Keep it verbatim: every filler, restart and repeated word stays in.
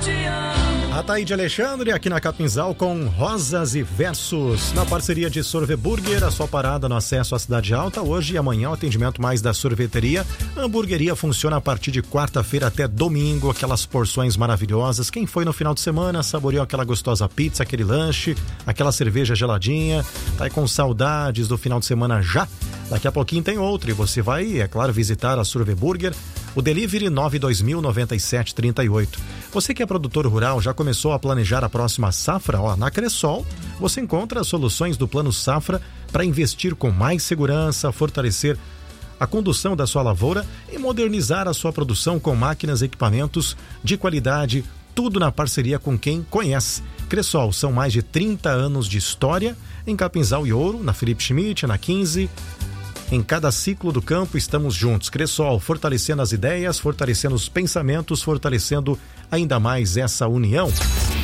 Ataíde Alexandre aqui na Capinzal com Rosas e Versos, na parceria de Sorve Burger, a sua parada no acesso à Cidade Alta. Hoje e amanhã o atendimento mais da sorveteria. A hamburgueria funciona a partir de quarta-feira até domingo, aquelas porções maravilhosas. Quem foi no final de semana saboreou aquela gostosa pizza, aquele lanche, aquela cerveja geladinha, tá aí com saudades do final de semana já? Daqui a pouquinho tem outro e você vai, é claro, visitar a Sorve Burger. O delivery nove dois mil, noventa e sete, trinta e oito. Você que é produtor rural, já começou a planejar a próxima safra? Ó, na Cressol, você encontra as soluções do Plano Safra para investir com mais segurança, fortalecer a condução da sua lavoura e modernizar a sua produção com máquinas e equipamentos de qualidade, tudo na parceria com quem conhece. Cressol, são mais de trinta anos de história em Capinzal e Ouro, na Felipe Schmidt, na quinze. Em cada ciclo do campo estamos juntos. Cressol, fortalecendo as ideias, fortalecendo os pensamentos, fortalecendo ainda mais essa união.